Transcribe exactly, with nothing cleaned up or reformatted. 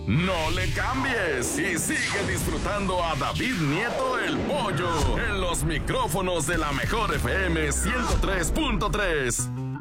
No le cambies y sigue disfrutando a David Nieto el Pollo en los micrófonos de la Mejor F M ciento tres punto tres.